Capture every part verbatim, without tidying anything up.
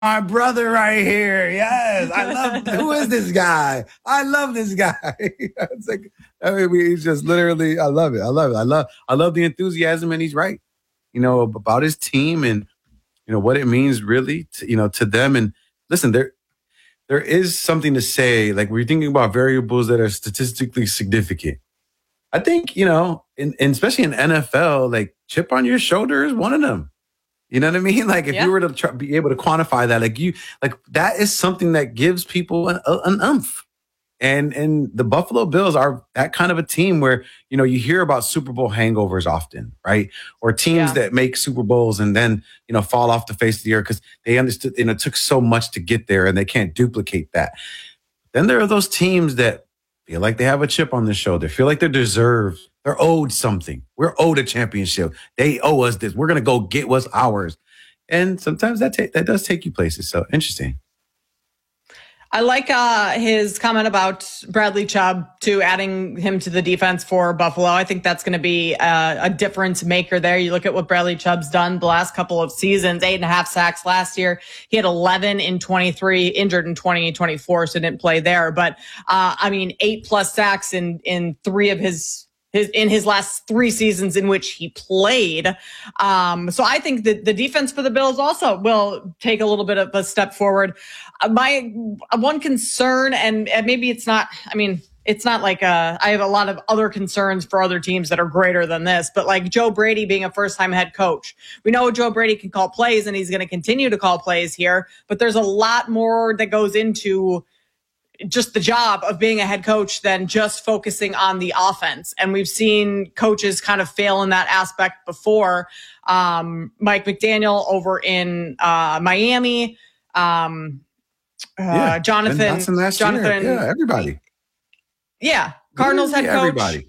My brother right here. Yes. I love, who is this guy? I love this guy. It's like, I mean, he's just literally, I love it. I love it. I love, I love the enthusiasm, and he's right, you know, about his team and, you know, what it means really to, you know, to them. And listen, there, there is something to say, like, we're thinking about variables that are statistically significant. I think, you know, in, in especially in N F L, like, chip on your shoulder is one of them. You know what I mean? Like, if Yeah. you were to try, be able to quantify that, like you, like that is something that gives people an, an umph. And and the Buffalo Bills are that kind of a team where, you know, you hear about Super Bowl hangovers often, right? Or teams Yeah. that make Super Bowls and then, you know, fall off the face of the earth because they understood, you know, it took so much to get there and they can't duplicate that. Then there are those teams that feel like they have a chip on their shoulder, feel like they're deserved, they're owed something. We're owed a championship. They owe us this. We're going to go get what's ours. And sometimes that ta- that does take you places. So interesting. I like uh, his comment about Bradley Chubb too, adding him to the defense for Buffalo. I think that's going to be a, a difference maker there. You look at what Bradley Chubb's done the last couple of seasons, eight and a half sacks last year. He had eleven in twenty-three, injured in twenty twenty-four, so didn't play there. But uh, I mean, eight plus sacks in, in three of his His, in his last three seasons in which he played. Um, so I think that the defense for the Bills also will take a little bit of a step forward. Uh, my uh, one concern, and, and maybe it's not, I mean, it's not like uh, I have a lot of other concerns for other teams that are greater than this, but like Joe Brady being a first-time head coach. We know Joe Brady can call plays, and he's going to continue to call plays here, but there's a lot more that goes into just the job of being a head coach than just focusing on the offense. And we've seen coaches kind of fail in that aspect before. Um, Mike McDaniel over in uh, Miami, um, uh, Yeah. Jonathan, Jonathan, year. Yeah, everybody. Yeah. Cardinals head coach. Everybody.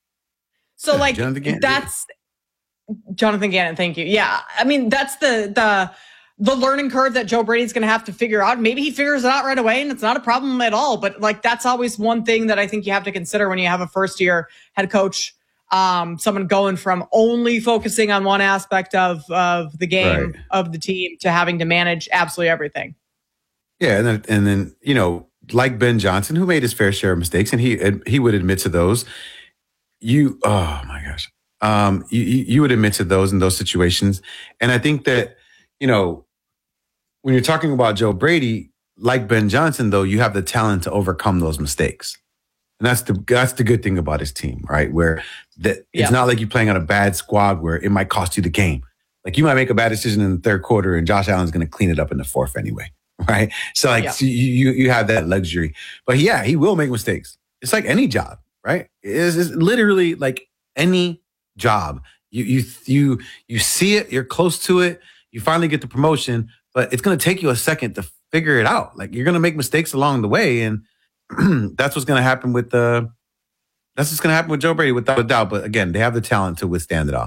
So Yeah, like Jonathan Gannon. that's Jonathan Gannon. Thank you. Yeah. I mean, that's the, the, the learning curve that Joe Brady's going to have to figure out. Maybe he figures it out right away and it's not a problem at all. But like, that's always one thing that I think you have to consider when you have a first year head coach, um, someone going from only focusing on one aspect of, of the game, Right. of the team, to having to manage absolutely everything. Yeah. And then, and then, you know, like Ben Johnson, who made his fair share of mistakes, and he, he would admit to those. You, oh my gosh. Um, you, you would admit to those in those situations. And I think that, you know, when you're talking about Joe Brady, like Ben Johnson, though, you have the talent to overcome those mistakes. And that's the that's the good thing about his team, right? Where that it's Yeah. not like you're playing on a bad squad where it might cost you the game. Like, you might make a bad decision in the third quarter and Josh Allen's going to clean it up in the fourth anyway, right? So like Yeah. so you, you you have that luxury. But yeah, he will make mistakes. It's like any job, right? It's, it's literally like any job. You you you you see it, you're close to it, you finally get the promotion, but it's going to take you a second to figure it out. Like, you're going to make mistakes along the way, and that's what's going to happen with the. That's what's going to happen with Joe Brady, without a doubt. But again, they have the talent to withstand it all.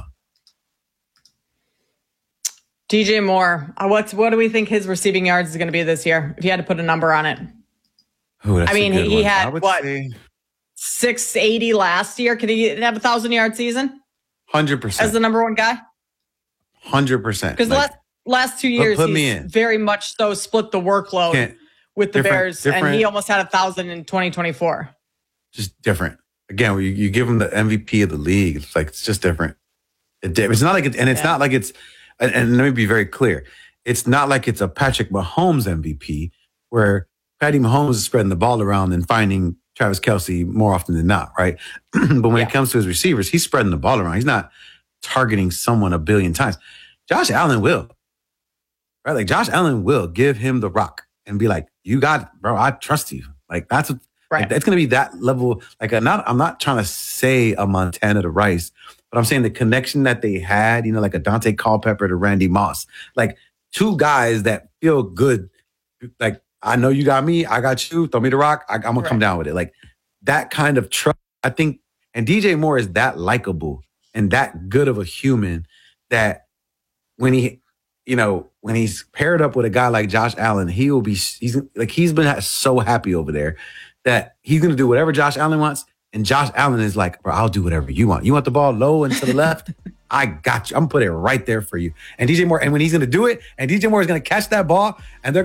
D J Moore, uh, what's what do we think his receiving yards is going to be this year? If you had to put a number on it, Ooh, that's I mean, a good he one. had I would what? say six eighty last year. Could he have a thousand yard season hundred as percent, the number one guy? hundred percent. Because last last two years, put me he's in. very much so split the workload Can't- with the different- Bears, and different- he almost had a thousand in twenty twenty-four. Just different. Again, you, you give him the M V P of the league. It's like, it's just different. It, di- it's not like it, and it's Yeah. not like it's. And, and let me be very clear. It's not like it's a Patrick Mahomes M V P where Patty Mahomes is spreading the ball around and finding Travis Kelce more often than not, right? But when Yeah. it comes to his receivers, he's spreading the ball around. He's not targeting someone a billion times. Josh Allen will, right? Like, Josh Allen will give him the rock and be like, "You got it, bro. I trust you." Like, that's what. Right. Like, it's going to be that level. Like, I'm not, I'm not trying to say a Montana to Rice, but I'm saying the connection that they had, you know, like a Dante Culpepper to Randy Moss, like two guys that feel good. Like, I know you got me, I got you. Throw me the rock. I, I'm gonna Right. come down with it. Like, that kind of trust, I think. And D J Moore is that likable and that good of a human that when he, you know, when he's paired up with a guy like Josh Allen, he will be. He's like he's been so happy over there that he's going to do whatever Josh Allen wants. And Josh Allen is like, "Bro, I'll do whatever you want. You want the ball low and to the left? I got you. I'm gonna put it right there for you. And D J Moore, and when he's gonna do it, and D J Moore is gonna catch that ball, and they're